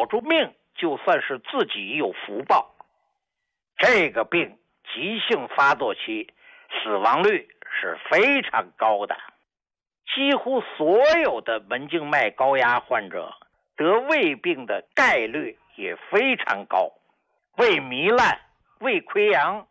保住命，就算是自己有福报。这个病急性发作期死亡率是非常高的，几乎所有的门静脉高压患者得胃病的概率也非常高。胃糜烂、胃溃疡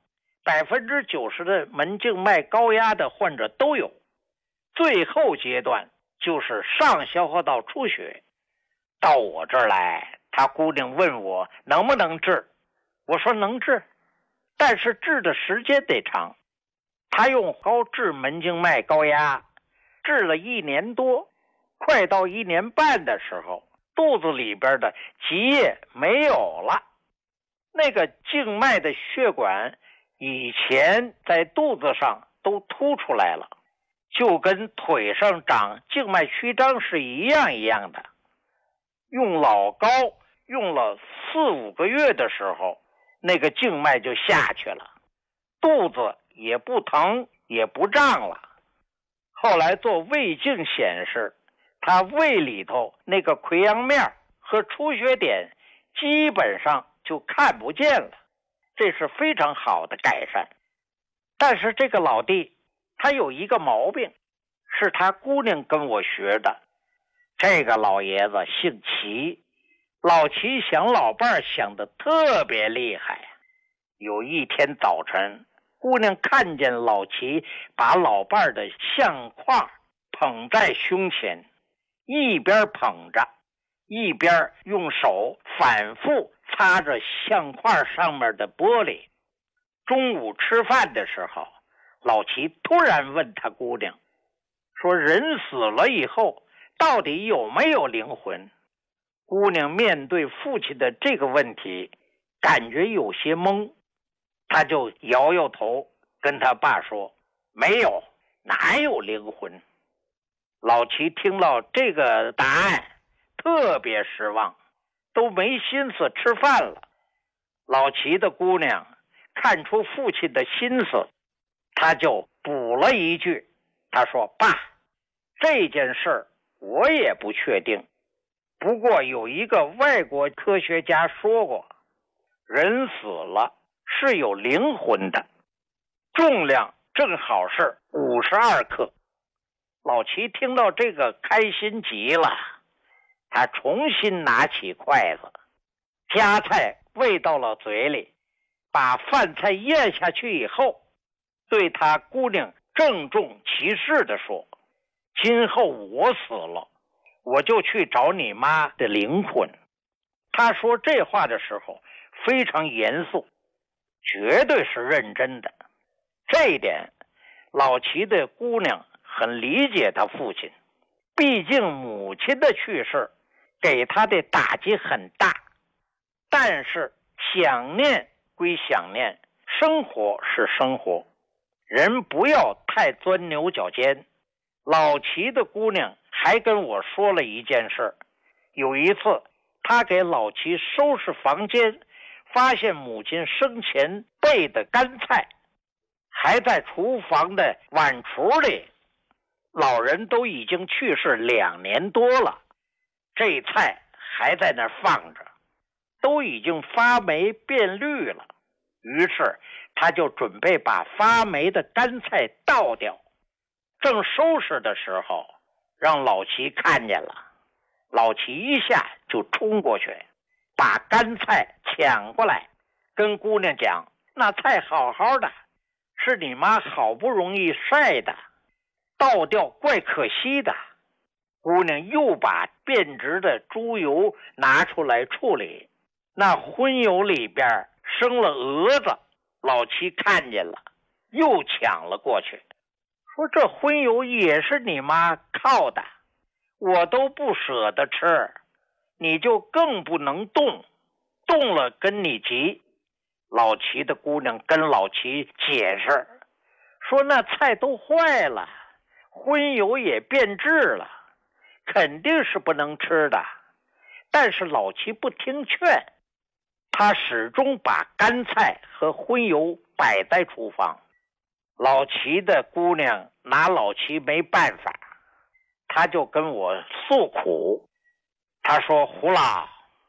，90%的门静脉高压的患者都有。最后阶段就是上消化道出血。到我这儿来，他姑娘问我能不能治，我说能治，但是治的时间得长。他用高治门静脉高压治了1年多，快到1年半的时候，肚子里边的积液没有了。那个静脉的血管以前在肚子上都凸出来了，就跟腿上长静脉曲张是一样的。用老膏用了4-5个月的时候，那个静脉就下去了，肚子也不疼也不胀了。后来做胃镜显示，他胃里头那个溃疡面和出血点基本上就看不见了，这是非常好的改善。但是这个老弟他有一个毛病，是他姑娘跟我学的。这个老爷子姓齐，老齐想老伴想得特别厉害。有一天早晨，姑娘看见老齐把老伴的相框捧在胸前，一边捧着一边用手反复擦着相框上面的玻璃。中午吃饭的时候，老齐突然问他姑娘说，人死了以后到底有没有灵魂？姑娘面对父亲的这个问题感觉有些懵，他就摇摇头跟他爸说，没有，哪有灵魂？老齐听到这个答案特别失望，都没心思吃饭了。老齐的姑娘看出父亲的心思，他就补了一句，他说，爸，这件事我也不确定，不过有一个外国科学家说过，人死了是有灵魂的，重量正好是52克。老齐听到这个开心极了，他重新拿起筷子，夹菜喂到了嘴里，把饭菜咽下去以后，对他姑娘郑重其事地说，今后我死了，我就去找你妈的灵魂。他说这话的时候非常严肃，绝对是认真的。这一点老齐的姑娘很理解他父亲，毕竟母亲的去世给他的打击很大。但是想念归想念，生活是生活，人不要太钻牛角尖。老齐的姑娘还跟我说了一件事，有一次她给老齐收拾房间，发现母亲生前备的干菜还在厨房的碗橱里，老人都已经去世2年多了，这菜还在那儿放着，都已经发霉变绿了。于是他就准备把发霉的干菜倒掉，正收拾的时候让老齐看见了。老齐一下就冲过去，把干菜抢过来，跟姑娘讲，那菜好好的，是你妈好不容易晒的，倒掉怪可惜的。姑娘又把变质的猪油拿出来处理，那荤油里边生了蛾子，老齐看见了，又抢了过去，说这荤油也是你妈靠的，我都不舍得吃，你就更不能动，动了跟你急。老齐的姑娘跟老齐解释说，那菜都坏了，荤油也变质了，肯定是不能吃的。但是老齐不听劝，他始终把干菜和荤油摆在厨房。老齐的姑娘拿老齐没办法，他就跟我诉苦，他说，胡老，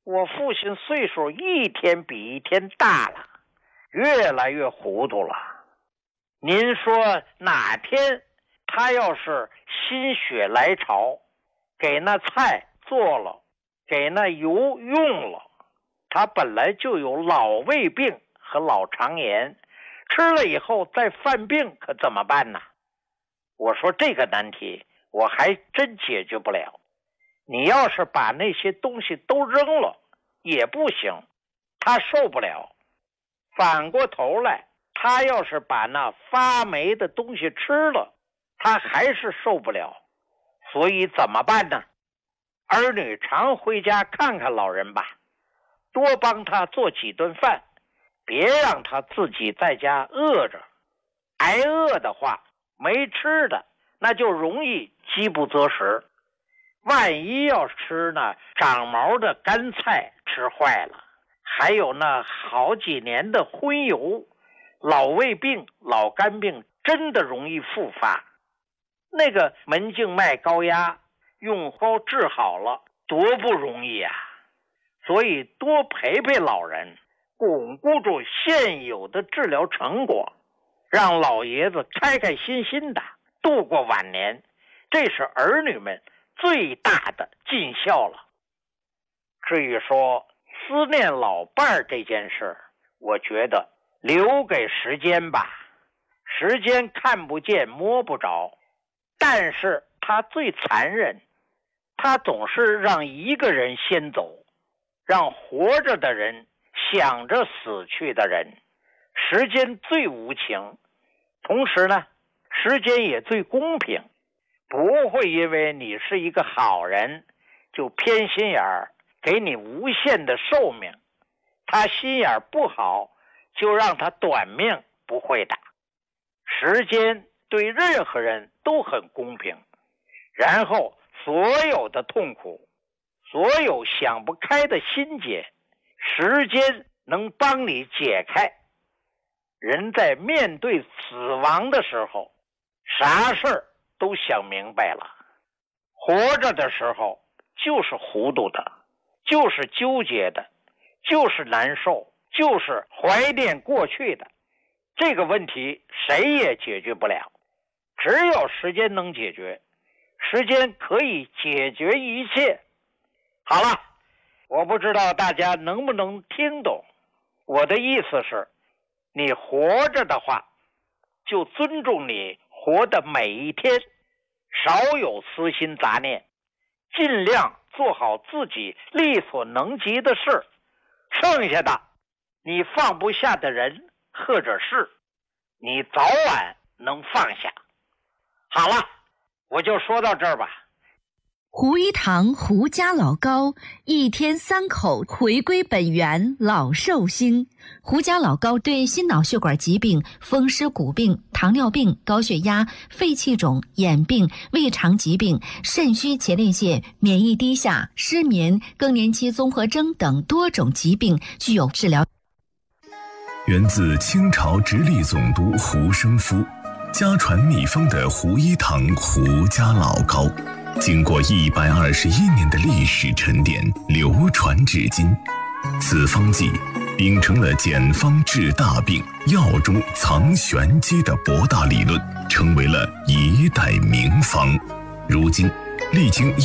我父亲岁数一天比一天大了，越来越糊涂了。您说哪天他要是心血来潮，给那菜做了，给那油用了，他本来就有老胃病和老肠炎，吃了以后再犯病，可怎么办呢？我说这个难题我还真解决不了。你要是把那些东西都扔了也不行，他受不了。反过头来，他要是把那发霉的东西吃了，他还是受不了。所以怎么办呢？儿女常回家看看老人吧，多帮他做几顿饭，别让他自己在家饿着。挨饿的话，没吃的，那就容易饥不择食。万一要吃那长毛的干菜吃坏了，还有那好几年的荤油，老胃病、老肝病真的容易复发。那个门静脉高压用膏治好了，多不容易啊！所以多陪陪老人，巩固住现有的治疗成果，让老爷子开开心心的度过晚年，这是儿女们最大的尽孝了。至于说思念老伴儿这件事，我觉得留给时间吧。时间看不见摸不着，但是它最残忍，它总是让一个人先走，让活着的人想着死去的人。时间最无情，同时呢，时间也最公平，不会因为你是一个好人就偏心眼儿，给你无限的寿命。他心眼不好，就让他短命，不会的。时间对任何人都很公平，然后所有的痛苦，所有想不开的心结，时间能帮你解开。人在面对死亡的时候，啥事儿都想明白了。活着的时候就是糊涂的，就是纠结的，就是难受，就是怀念过去的。这个问题谁也解决不了，只有时间能解决。时间可以解决一切。好了，我不知道大家能不能听懂。我的意思是，你活着的话，就尊重你活的每一天，少有私心杂念，尽量做好自己力所能及的事。剩下的你放不下的人或者事，你早晚能放下。好了，我就说到这儿吧。 胡一堂胡家老高，一天3口回归本源，老寿星。胡家老高对心脑血管疾病、风湿骨病、糖尿病、高血压、肺气肿、眼病、胃肠疾病、肾虚前列腺、免疫低下、失眠、更年期综合征等多种疾病具有治疗。 源自清朝直隶总督胡生夫，家传秘方的胡一堂胡家老高，经过121年的历史沉淀，流传至今。此方剂秉承了简方治大病、药中藏玄机的博大理论，成为了一代名方。如今历经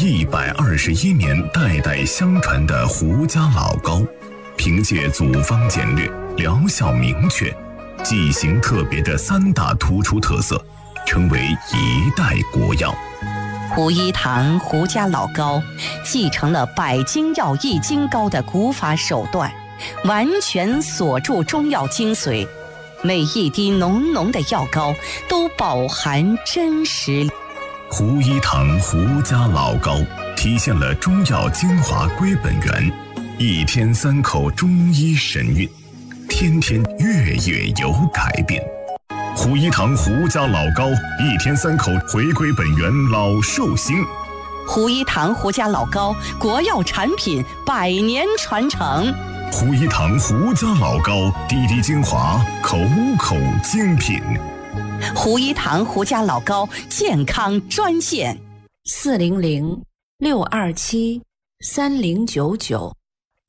121年代代相传的胡家老高，凭借组方简略、疗效明确、剂型特别的3大突出特色，成为一代国药。 胡一堂胡家老高继承了百金药易筋膏的古法手段，完全锁住中药精髓，每一滴浓浓的药膏都饱含真实。 胡一堂胡家老高体现了中药精华归本源，一天3口中医神韵，天天月月有改变。胡一堂胡家老高，一天3口回归本源，老寿星。 胡一堂胡家老高，国药产品100年传承。 胡一堂胡家老高，滴滴精华，口口精品。 胡一堂胡家老高健康专线：400-627-3099。